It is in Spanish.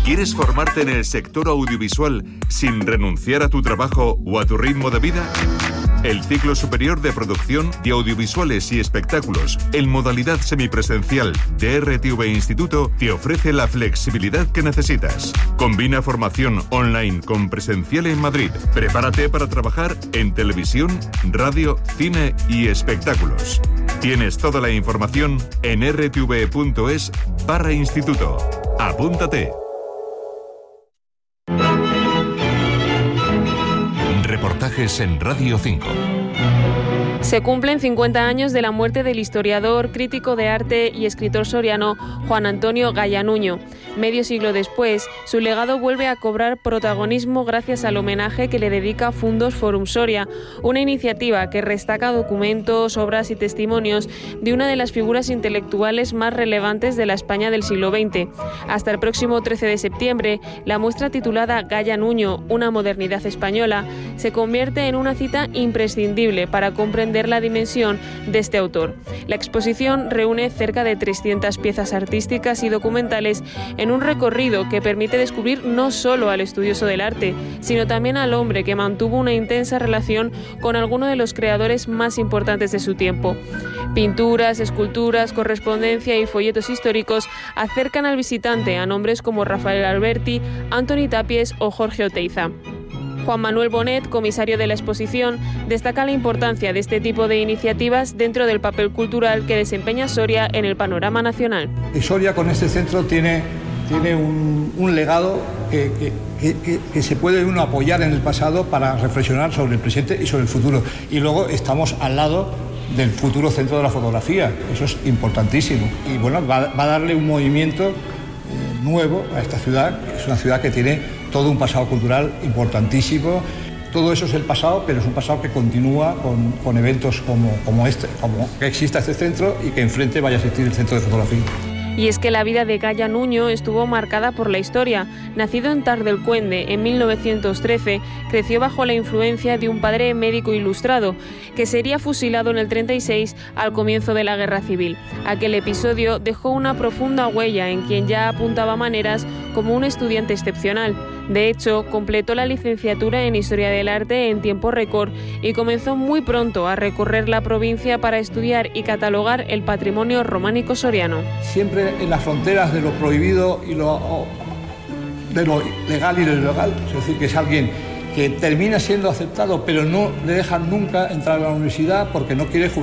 ¿Quieres formarte en el sector audiovisual sin renunciar a tu trabajo o a tu ritmo de vida? El ciclo superior de producción de audiovisuales y espectáculos en modalidad semipresencial de RTV Instituto te ofrece la flexibilidad que necesitas. Combina formación online con presencial en Madrid. Prepárate para trabajar en televisión, radio, cine y espectáculos. Tienes toda la información en rtv.es/instituto. Apúntate. Reportajes en Radio 5. Se cumplen 50 años de la muerte del historiador, crítico de arte y escritor soriano Juan Antonio Gaya Nuño. Medio siglo después, su legado vuelve a cobrar protagonismo gracias al homenaje que le dedica Fundos Forum Soria, una iniciativa que destaca documentos, obras y testimonios de una de las figuras intelectuales más relevantes de la España del siglo XX. Hasta el próximo 13 de septiembre, la muestra titulada Gaya Nuño, una modernidad española, se convierte en una cita imprescindible para comprender la dimensión de este autor. La exposición reúne cerca de 300 piezas artísticas y documentales en un recorrido que permite descubrir no solo al estudioso del arte, sino también al hombre que mantuvo una intensa relación con alguno de los creadores más importantes de su tiempo. Pinturas, esculturas, correspondencia y folletos históricos acercan al visitante a nombres como Rafael Alberti, Antoni Tapies o Jorge Oteiza. Juan Manuel Bonet, comisario de la exposición, destaca la importancia de este tipo de iniciativas dentro del papel cultural que desempeña Soria en el panorama nacional. Y Soria con este centro tiene un legado que se puede uno apoyar en el pasado para reflexionar sobre el presente y sobre el futuro. Y luego estamos al lado del futuro centro de la fotografía, eso es importantísimo. Y bueno, va a darle un movimiento nuevo a esta ciudad, que es una ciudad que tiene todo un pasado cultural importantísimo. Todo eso es el pasado, pero es un pasado que continúa con eventos como este, como que exista este centro y que enfrente vaya a existir el centro de fotografía. Y es que la vida de Gaya Nuño estuvo marcada por la historia. Nacido en Tardelcuende en 1913, creció bajo la influencia de un padre médico ilustrado, que sería fusilado en el 36 al comienzo de la Guerra Civil. Aquel episodio dejó una profunda huella en quien ya apuntaba maneras como un estudiante excepcional. De hecho, completó la licenciatura en Historia del Arte en tiempo récord y comenzó muy pronto a recorrer la provincia para estudiar y catalogar el patrimonio románico soriano. Siempre en las fronteras de lo prohibido y de lo legal y lo ilegal, es decir, que es alguien que termina siendo aceptado, pero no le dejan nunca entrar a la universidad porque no quiere